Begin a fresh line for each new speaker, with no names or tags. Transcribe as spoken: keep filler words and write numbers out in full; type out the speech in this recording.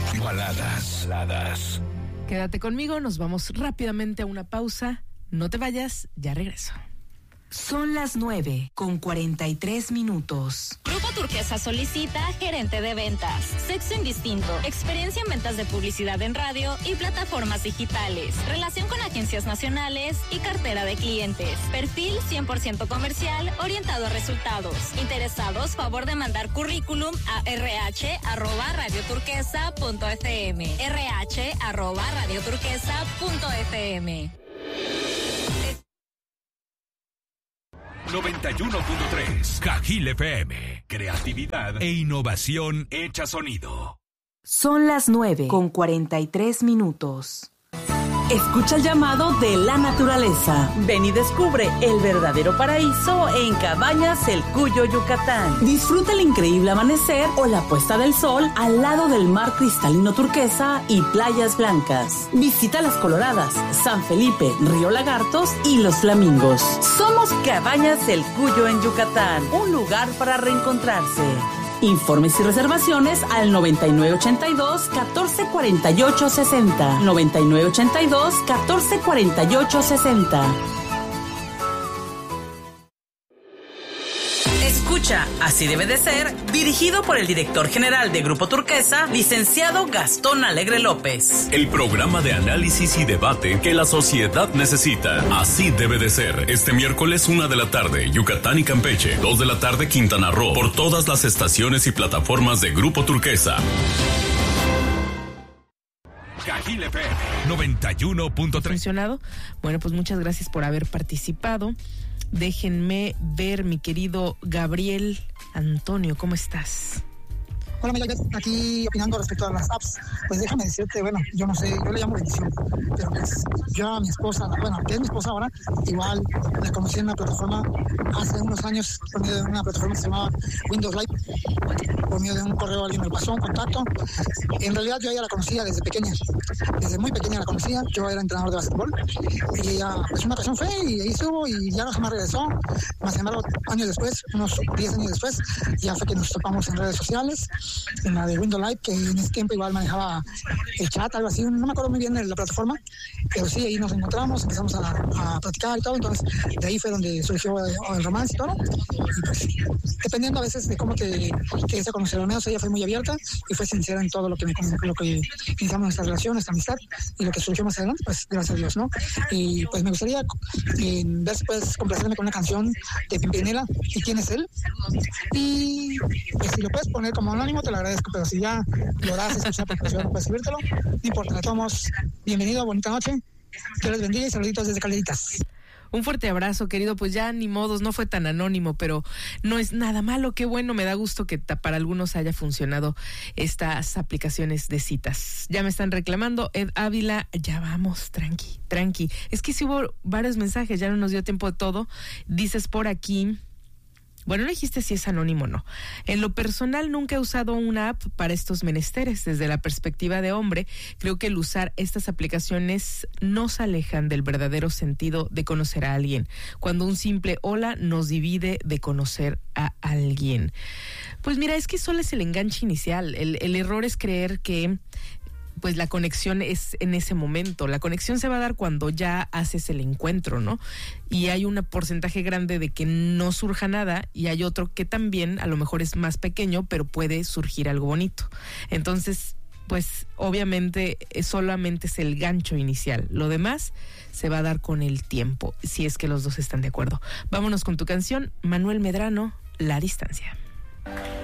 Baladas. Baladas.
Quédate conmigo, nos vamos rápidamente a una pausa. No te vayas, ya regreso.
Son las nueve con cuarenta y tres minutos.
Grupo Turquesa solicita gerente de ventas. Sexo indistinto. Experiencia en ventas de publicidad en radio y plataformas digitales. Relación con agencias nacionales y cartera de clientes. Perfil cien por ciento comercial orientado a resultados. Interesados, favor de mandar currículum a rh arroba radioturquesa punto fm. rh arroba radioturquesa punto fm.
noventa y uno punto tres Cajil F M. Creatividad e innovación hecha sonido.
Son las nueve con cuarenta y tres minutos.
Escucha el llamado de la naturaleza. Ven y descubre el verdadero paraíso en Cabañas El Cuyo, Yucatán. Disfruta el increíble amanecer o la puesta del sol al lado del mar cristalino turquesa y playas blancas. Visita Las Coloradas, San Felipe, Río Lagartos y Los Flamingos. Somos Cabañas El Cuyo en Yucatán, un lugar para reencontrarse. Informes y reservaciones al noventa y nueve ochenta y dos, catorce cuarenta y ocho sesenta. noventa y nueve ochenta y dos, catorce cuarenta y ocho sesenta. Escucha, así debe de ser, dirigido por el director general de Grupo Turquesa, licenciado Gastón Alegre López.
El programa de análisis y debate que la sociedad necesita. Así debe de ser. Este miércoles, una de la tarde, Yucatán y Campeche. Dos de la tarde, Quintana Roo. Por todas las estaciones y plataformas de Grupo Turquesa. Cajil F M noventa y uno punto tres.
¿Funcionado? Bueno, pues muchas gracias por haber participado. Déjenme ver, mi querido Gabriel Antonio, ¿cómo estás?
Hola, Miguel, aquí opinando respecto a las apps. Pues déjame decirte, bueno, yo no sé, yo le llamo bendición, pero pues yo a mi esposa, bueno, que es mi esposa ahora, igual la conocí en una plataforma hace unos años, por medio de una plataforma que se llamaba Windows Live, por medio de un correo alguien me pasó un contacto. En realidad yo a ella la conocía desde pequeña, desde muy pequeña la conocía, yo era entrenador de básquetbol, y ella, pues una ocasión fue y ahí estuvo y ya no se me regresó, más sin embargo, años después, unos diez años después, ya fue que nos topamos en redes sociales, en la de Windows Live, que en ese tiempo igual manejaba el chat, algo así, no me acuerdo muy bien de la plataforma, pero sí, ahí nos encontramos, empezamos a, a platicar y todo, entonces de ahí fue donde surgió el romance y todo, y pues dependiendo a veces de cómo te quieres conocer, al menos ella fue muy abierta y fue sincera en todo lo que me lo que iniciamos nuestra relación, nuestra amistad y lo que surgió más adelante, pues gracias a Dios, ¿no? Y pues me gustaría eh, ver si puedes complacerme con una canción de Pimpinela, ¿y quién es él? Y pues si lo puedes poner como anónimo te lo agradezco, pero si ya lo harás escuchar porque yo no puedo escribírtelo, no importa, le tomamos. Bienvenido, bonita noche, que les bendiga y saluditos desde Calderitas.
Un fuerte abrazo, querido, pues ya ni modos, no fue tan anónimo, pero no es nada malo, qué bueno, me da gusto que para algunos haya funcionado estas aplicaciones de citas. Ya me están reclamando, Ed Ávila, ya vamos, tranqui, tranqui. Es que sí hubo varios mensajes, ya no nos dio tiempo de todo. Dices por aquí... Bueno, no dijiste si es anónimo o no. En lo personal, nunca he usado una app para estos menesteres. Desde la perspectiva de hombre, creo que el usar estas aplicaciones nos alejan del verdadero sentido de conocer a alguien. Cuando un simple hola nos divide de conocer a alguien. Pues mira, es que solo es el enganche inicial. El, el error es creer que... pues la conexión es en ese momento. La conexión se va a dar cuando ya haces el encuentro, ¿no? Y hay un porcentaje grande de que no surja nada y hay otro que también a lo mejor es más pequeño, pero puede surgir algo bonito. Entonces, pues obviamente solamente es el gancho inicial. Lo demás se va a dar con el tiempo, si es que los dos están de acuerdo. Vámonos con tu canción, Manuel Medrano, La Distancia.